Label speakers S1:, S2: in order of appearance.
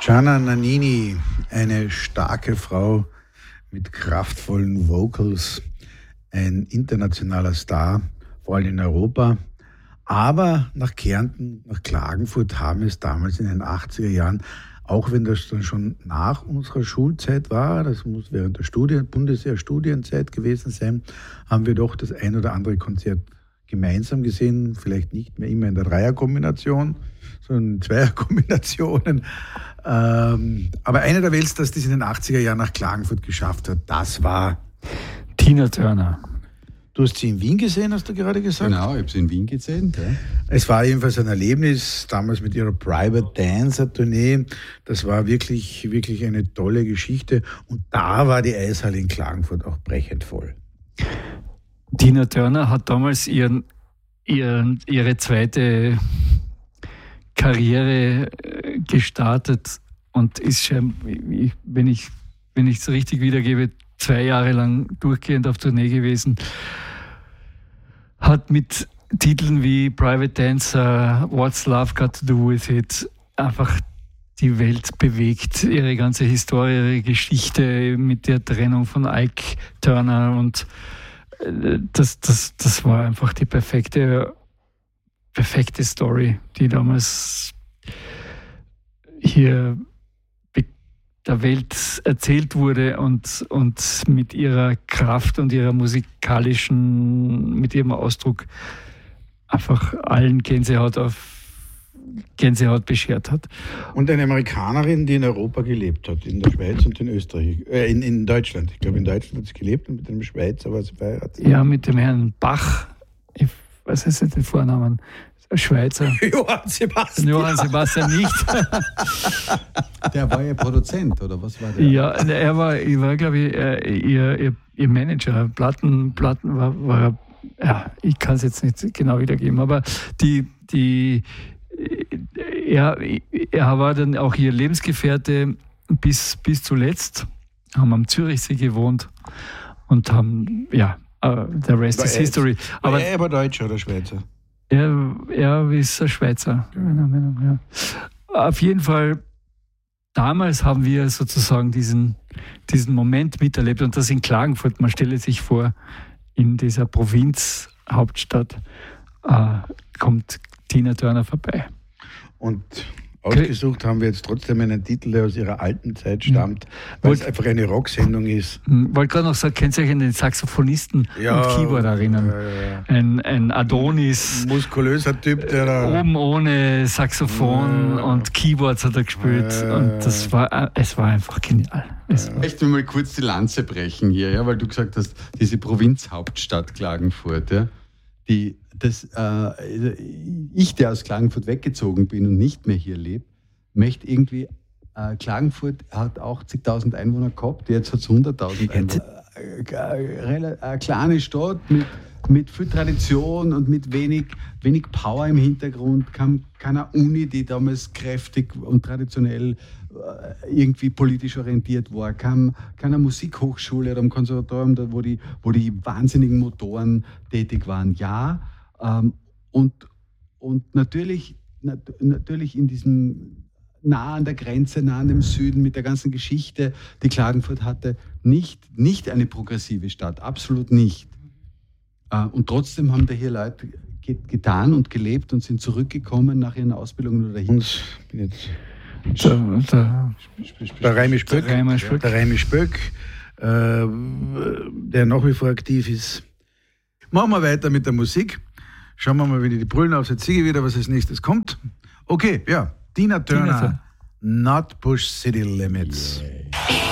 S1: Gianna Nannini, eine starke Frau mit kraftvollen Vocals, ein internationaler Star, vor allem in Europa. Aber nach Kärnten, nach Klagenfurt haben es damals in den 80er Jahren, auch wenn das dann schon nach unserer Schulzeit war, das muss während der Bundeswehr-Studienzeit gewesen sein, haben wir doch das ein oder andere Konzert gemeinsam gesehen, vielleicht nicht mehr immer in der Dreierkombination, sondern in Zweierkombinationen. Aber eine der Weltstars, die es in den 80er Jahren nach Klagenfurt geschafft hat, das war
S2: Tina Turner.
S1: Du hast sie in Wien gesehen, hast du gerade gesagt?
S3: Genau, ich habe sie in Wien gesehen. Ja.
S1: Es war jedenfalls ein Erlebnis, damals mit ihrer Private Dancer Tournee. Das war wirklich, wirklich eine tolle Geschichte. Und da war die Eishalle in Klagenfurt auch brechend voll.
S2: Tina Turner hat damals ihre zweite Karriere gestartet und ist schon, wenn ich es richtig wiedergebe, 2 Jahre lang durchgehend auf Tournee gewesen. Hat mit Titeln wie Private Dancer, What's Love Got to Do With It einfach die Welt bewegt. Ihre ganze Historie, ihre Geschichte mit der Trennung von Ike Turner und das war einfach die perfekte Story, die damals hier der Welt erzählt wurde und mit ihrer Kraft und ihrer mit ihrem Ausdruck einfach allen Gänsehaut beschert hat.
S1: Und eine Amerikanerin, die in Europa gelebt hat, in der Schweiz und in Österreich, in Deutschland. Ich glaube, in Deutschland hat sie gelebt und mit einem Schweizer war sie verheiratet.
S2: Ja, mit dem Herrn Bach. Ich weiß jetzt nicht den Vornamen. Schweizer.
S1: Johann Sebastian
S2: nicht.
S3: Der war ja Produzent, oder was war der?
S2: Ja, er war glaube ich, ihr Manager. Platten war ja, ich kann es jetzt nicht genau wiedergeben, aber er war dann auch ihr Lebensgefährte bis zuletzt, haben am Zürichsee gewohnt und haben, ja, der Rest is History.
S1: Aber er war Deutscher oder Schweizer?
S2: Er ist ein Schweizer. Ja. Auf jeden Fall, damals haben wir sozusagen diesen Moment miterlebt und das in Klagenfurt. Man stelle sich vor, in dieser Provinzhauptstadt kommt Tina Turner vorbei.
S1: Und ausgesucht haben wir jetzt trotzdem einen Titel, der aus ihrer alten Zeit stammt, weil es einfach eine Rocksendung ist.
S2: Wollte gerade noch sagen, kennt ihr euch an den Saxophonisten und Keyboard erinnern? Ja. Ein Adonis.
S1: Muskulöser Typ, der da
S2: oben ohne Saxophon und Keyboards hat er gespielt. Und es war einfach genial.
S3: Ich möchte mal kurz die Lanze brechen hier, ja, weil du gesagt hast, diese Provinzhauptstadt Klagenfurt, ja, ich, der aus Klagenfurt weggezogen bin und nicht mehr hier lebe, möchte irgendwie, Klagenfurt hat 80.000 Einwohner gehabt, jetzt hat es 100.000 Einwohner. Eine kleine Stadt mit viel Tradition und mit wenig Power im Hintergrund, keiner Uni, die damals kräftig und traditionell irgendwie politisch orientiert war, keiner Musikhochschule oder am Konservatorium, wo die wahnsinnigen Motoren tätig waren. Ja, und natürlich in diesem nah an der Grenze, nah an dem Süden, mit der ganzen Geschichte, die Klagenfurt hatte, nicht eine progressive Stadt, absolut nicht. Und trotzdem haben da hier Leute getan und gelebt und sind zurückgekommen nach ihren Ausbildungen oder hin.
S1: Der Raimi Spöck, der nach wie vor aktiv ist. Machen wir weiter mit der Musik. Schauen wir mal, wie die Brüllen auf der Ziege wieder, was als nächstes kommt. Okay, ja. Tina Turner, Not Push City Limits. Yeah.